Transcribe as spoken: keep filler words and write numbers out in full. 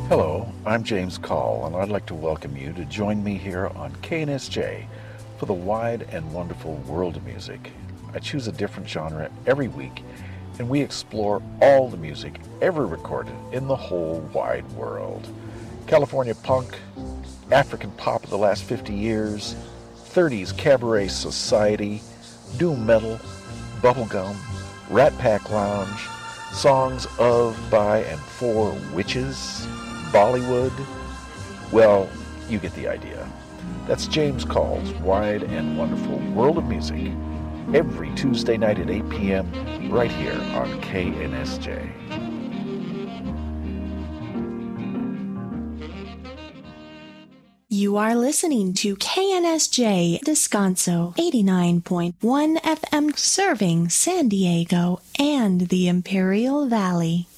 Hello, I'm James Call, and I'd like to welcome you to join me here on K N S J for the wide and wonderful world of music. I choose a different genre every week, and we explore all the music ever recorded in the whole wide world. California punk, African pop of the last fifty years, thirties cabaret society, doom metal, bubblegum, Rat Pack Lounge, songs of, by, and for witches, Bollywood. Well, you get the idea. That's James Call's wide and wonderful world of music every Tuesday night at eight p.m. right here on K N S J. You are listening to K N S J Descanso eighty-nine point one F M, serving San Diego and the Imperial Valley.